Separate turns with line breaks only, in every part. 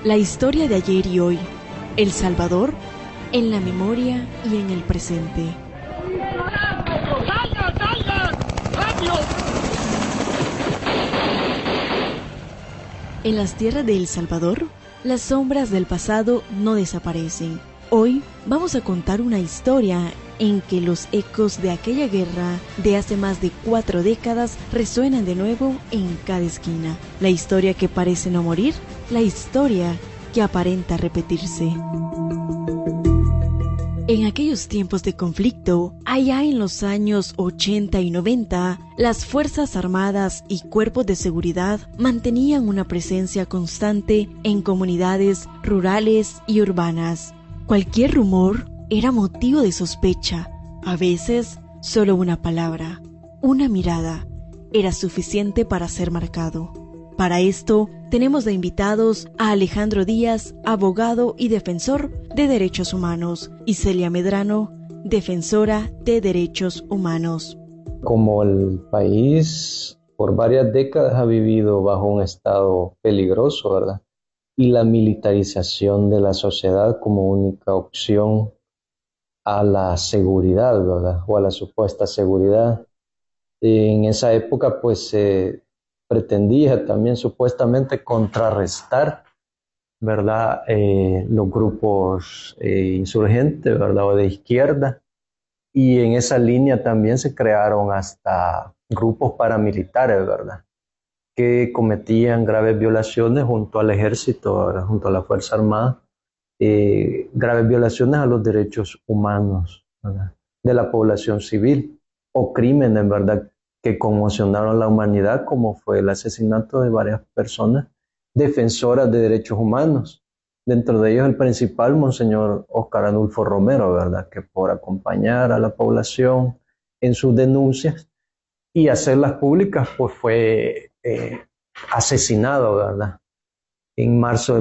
La historia de ayer y hoy. El Salvador en la memoria y en el presente. En las tierras de El Salvador, las sombras del pasado no desaparecen. Hoy vamos a contar una historia en que los ecos de aquella guerra de hace más de 4 décadas resuenan de nuevo en cada esquina. La historia que parece no morir, la historia que aparenta repetirse. En aquellos tiempos de conflicto, allá en los años 80 y 90, las Fuerzas Armadas y cuerpos de seguridad mantenían una presencia constante en comunidades rurales y urbanas. Cualquier rumor era motivo de sospecha. A veces, solo una palabra, una mirada, era suficiente para ser marcado. Para esto, tenemos de invitados a Alejandro Díaz, abogado y defensor de derechos humanos, y Celia Medrano, defensora de derechos humanos.
Como el país por varias décadas ha vivido bajo un estado peligroso, ¿verdad? Y la militarización de la sociedad como única opción a la seguridad, ¿verdad? O a la supuesta seguridad. En esa época, pues, se pretendía también supuestamente contrarrestar, ¿verdad? Los grupos insurgentes, ¿verdad? O de izquierda. Y en esa línea también se crearon hasta grupos paramilitares, ¿verdad? Que cometían graves violaciones junto al ejército, ¿verdad? Junto a la Fuerza Armada, graves violaciones a los derechos humanos, ¿verdad? De la población civil, o crímenes, ¿verdad?, que conmocionaron a la humanidad, como fue el asesinato de varias personas defensoras de derechos humanos. Dentro de ellos el principal, Monseñor Óscar Anulfo Romero, ¿verdad?, que por acompañar a la población en sus denuncias y hacerlas públicas, pues fue asesinado, ¿verdad?, en marzo de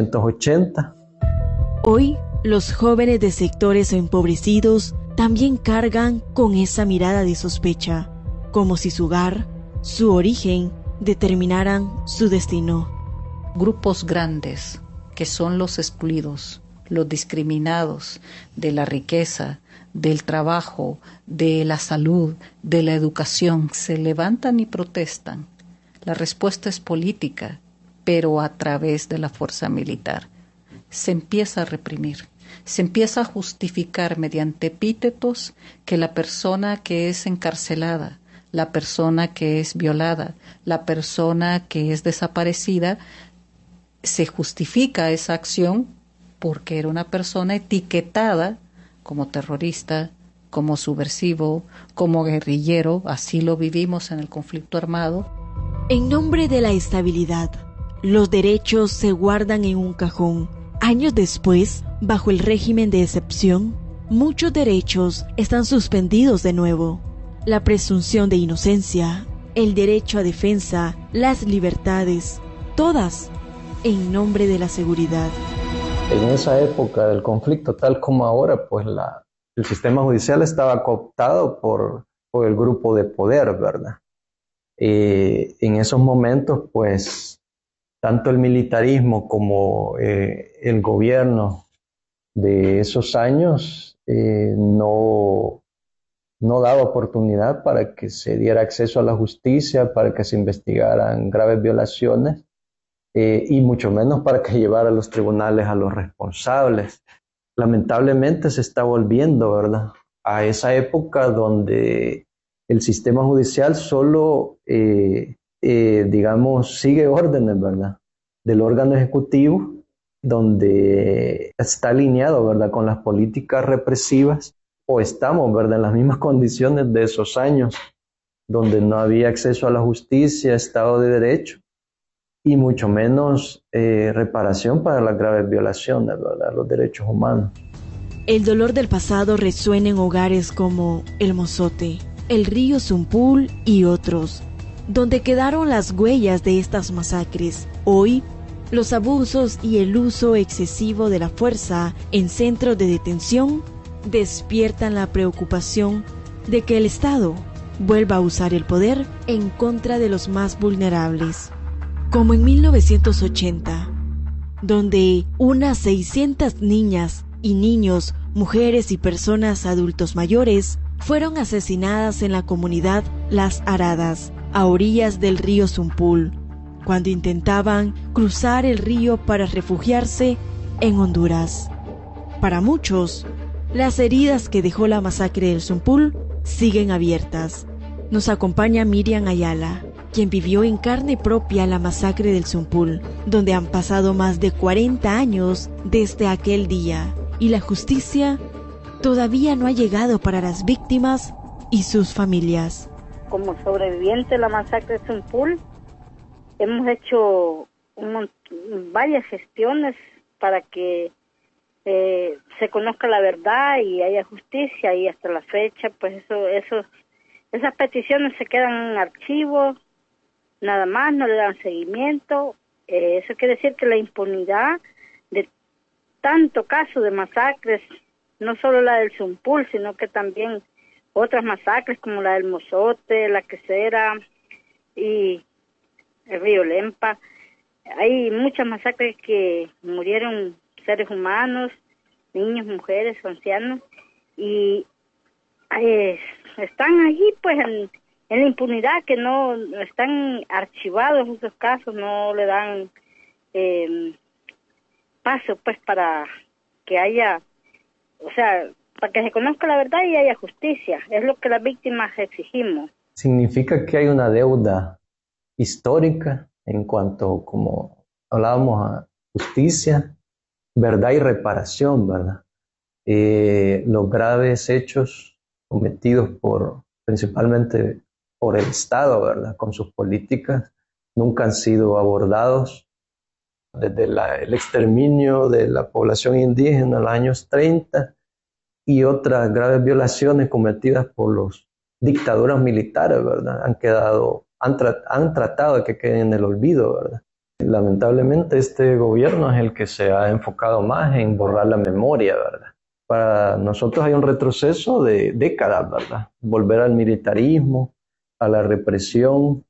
1980.
Hoy, los jóvenes de sectores empobrecidos también cargan con esa mirada de sospecha, como si su hogar, su origen, determinaran su destino.
Grupos grandes, que son los excluidos, los discriminados de la riqueza, del trabajo, de la salud, de la educación, se levantan y protestan. La respuesta es política, pero a través de la fuerza militar. Se empieza a reprimir, se empieza a justificar mediante epítetos que la persona que es encarcelada, la persona que es violada, la persona que es desaparecida, se justifica esa acción porque era una persona etiquetada como terrorista, como subversivo, como guerrillero. Así lo vivimos en el conflicto armado.
En nombre de la estabilidad, los derechos se guardan en un cajón. Años después, bajo el régimen de excepción, muchos derechos están suspendidos de nuevo. La presunción de inocencia, el derecho a defensa, las libertades, todas en nombre de la seguridad.
En esa época del conflicto, tal como ahora, pues el sistema judicial estaba cooptado por el grupo de poder, ¿verdad? En esos momentos, pues, tanto el militarismo como el gobierno de esos años no daba oportunidad para que se diera acceso a la justicia, para que se investigaran graves violaciones, y mucho menos para que llevara a los tribunales a los responsables. Lamentablemente se está volviendo, ¿verdad?, a esa época donde el sistema judicial solo, digamos, sigue órdenes, ¿verdad?, del órgano ejecutivo, donde está alineado, ¿verdad?, con las políticas represivas, o estamos, ¿verdad?, en las mismas condiciones de esos años, donde no había acceso a la justicia, Estado de Derecho, y mucho menos reparación para las graves violaciones, ¿verdad?, a los derechos humanos.
El dolor del pasado resuena en hogares como El Mozote, el río Zumpul y otros, donde quedaron las huellas de estas masacres. Hoy, los abusos y el uso excesivo de la fuerza en centros de detención despiertan la preocupación de que el Estado vuelva a usar el poder en contra de los más vulnerables. Como en 1980, donde unas 600 niñas y niños, mujeres y personas adultos mayores fueron asesinadas en la comunidad Las Aradas, a orillas del río Zumpul, cuando intentaban cruzar el río para refugiarse en Honduras. Para muchos, las heridas que dejó la masacre del Zumpul siguen abiertas. Nos acompaña Miriam Ayala, quien vivió en carne propia la masacre del Zumpul, donde han pasado más de 40 años desde aquel día, y la justicia todavía no ha llegado para las víctimas y sus familias.
Como sobreviviente de la masacre de Zumpul, hemos hecho varias gestiones para que se conozca la verdad y haya justicia, y hasta la fecha pues esas peticiones se quedan en archivo, nada más, no le dan seguimiento. Eso quiere decir que la impunidad de tanto caso de masacres, no solo la del Zumpul, sino que también otras masacres como la del Mozote, la Quesera y el río Lempa. Hay muchas masacres que murieron seres humanos, niños, mujeres, ancianos, y están allí pues en la impunidad, que no están archivados esos casos, no le dan paso pues para que haya, o sea, para que se conozca la verdad y haya justicia. Es lo que las víctimas exigimos.
Significa que hay una deuda histórica en cuanto, como hablábamos, a justicia, verdad y reparación, ¿verdad? Los graves hechos cometidos principalmente por el Estado, ¿verdad? Con sus políticas, nunca han sido abordados. Desde el exterminio de la población indígena en los años 30 y otras graves violaciones cometidas por los dictaduras militares, ¿verdad? Han tratado de que queden en el olvido, ¿verdad? Lamentablemente este gobierno es el que se ha enfocado más en borrar la memoria, ¿verdad? Para nosotros hay un retroceso de décadas, ¿verdad? Volver al militarismo, a la represión,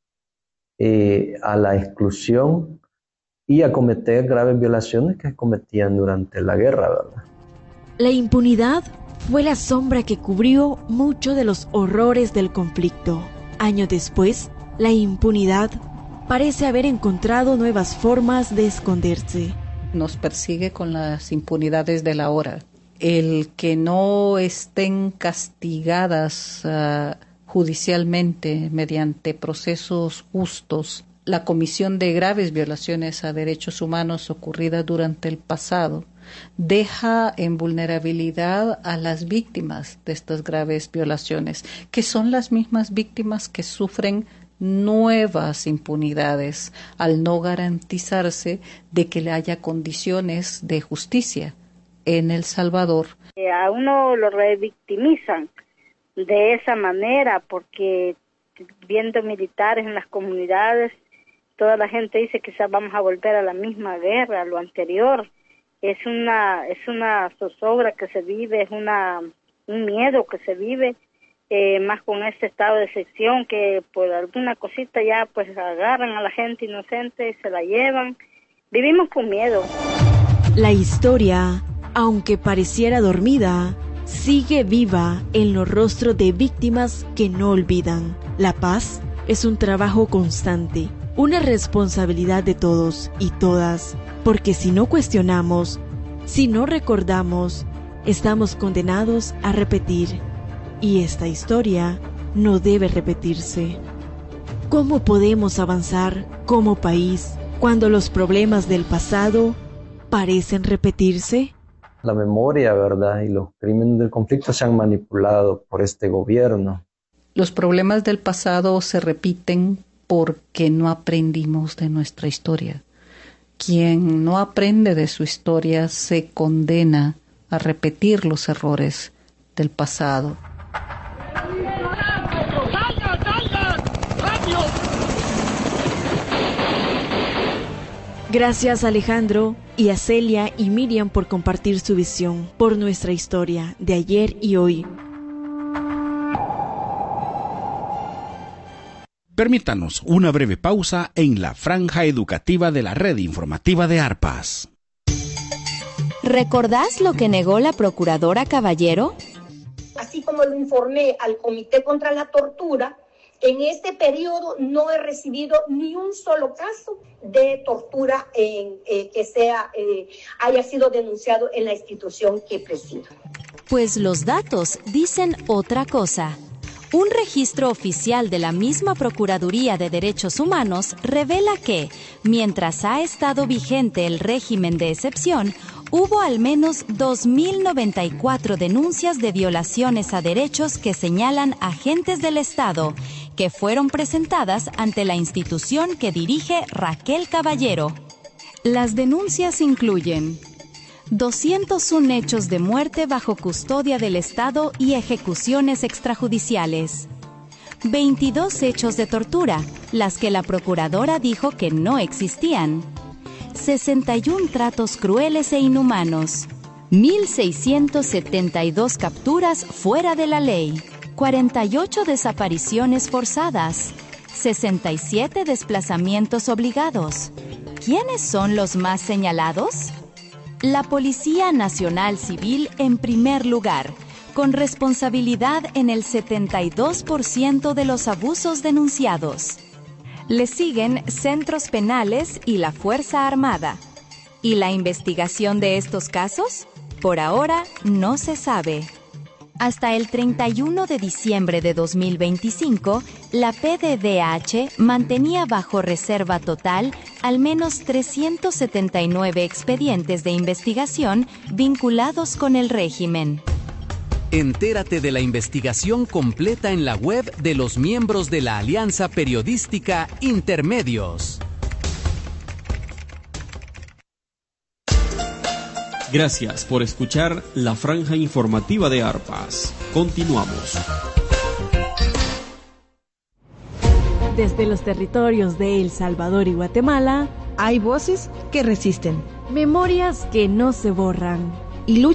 a la exclusión y a cometer graves violaciones que cometían durante la guerra, ¿verdad?
La impunidad fue la sombra que cubrió muchos de los horrores del conflicto. Años después, la impunidad parece haber encontrado nuevas formas de esconderse.
Nos persigue con las impunidades de la hora. El que no estén castigadas judicialmente mediante procesos justos la comisión de graves violaciones a derechos humanos ocurridas durante el pasado deja en vulnerabilidad a las víctimas de estas graves violaciones, que son las mismas víctimas que sufren nuevas impunidades al no garantizarse de que le haya condiciones de justicia en El Salvador.
A uno lo revictimizan de esa manera porque viendo militares en las comunidades, toda la gente dice que vamos a volver a la misma guerra, a lo anterior. Es una zozobra que se vive, es un miedo que se vive, más con este estado de excepción que por alguna cosita ya pues agarran a la gente inocente y se la llevan. Vivimos con miedo.
La historia, aunque pareciera dormida, sigue viva en los rostros de víctimas que no olvidan. La paz es un trabajo constante, una responsabilidad de todos y todas, porque si no cuestionamos, si no recordamos, estamos condenados a repetir. Y esta historia no debe repetirse. ¿Cómo podemos avanzar como país cuando los problemas del pasado parecen repetirse?
La memoria, ¿verdad? Y los crímenes del conflicto se han manipulado por este gobierno.
Los problemas del pasado se repiten porque no aprendimos de nuestra historia. Quien no aprende de su historia se condena a repetir los errores del pasado.
Gracias a Alejandro y a Celia y Miriam por compartir su visión por nuestra historia de ayer y hoy.
Permítanos una breve pausa en la franja educativa de la red informativa de Arpas. ¿Recordás lo que negó la procuradora Caballero?
Así como lo informé al Comité contra la Tortura, en este periodo no he recibido ni un solo caso de tortura que haya sido denunciado en la institución que presido.
Pues los datos dicen otra cosa. Un registro oficial de la misma Procuraduría de Derechos Humanos revela que, mientras ha estado vigente el régimen de excepción, hubo al menos 2.094 denuncias de violaciones a derechos que señalan agentes del Estado, que fueron presentadas ante la institución que dirige Raquel Caballero. Las denuncias incluyen 201 hechos de muerte bajo custodia del Estado y ejecuciones extrajudiciales, 22 hechos de tortura, las que la procuradora dijo que no existían, 61 tratos crueles e inhumanos, 1.672 capturas fuera de la ley, 48 desapariciones forzadas, 67 desplazamientos obligados. ¿Quiénes son los más señalados? La Policía Nacional Civil en primer lugar, con responsabilidad en el 72% de los abusos denunciados. Le siguen centros penales y la Fuerza Armada. ¿Y la investigación de estos casos? Por ahora no se sabe. Hasta el 31 de diciembre de 2025, la PDDH mantenía bajo reserva total al menos 379 expedientes de investigación vinculados con el régimen.
Entérate de la investigación completa en la web de los miembros de la Alianza Periodística Intermedios.
Gracias por escuchar la franja informativa de Arpas. Continuamos.
Desde los territorios de El Salvador y Guatemala,
hay voces que resisten,
memorias que no se borran
y luchas